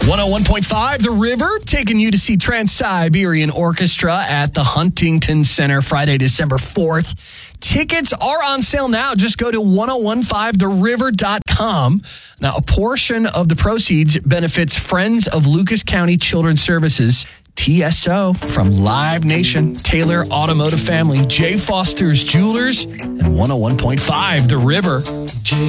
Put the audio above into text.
101.5 The River, taking you to see Trans-Siberian Orchestra at the Huntington Center Friday, December 4th. Tickets are on sale now. Just go to 1015theriver.com. Now, a portion of the proceeds benefits Friends of Lucas County Children's Services, TSO, from Live Nation, Taylor Automotive Family, J. Foster's Jewelers, and 101.5 The River.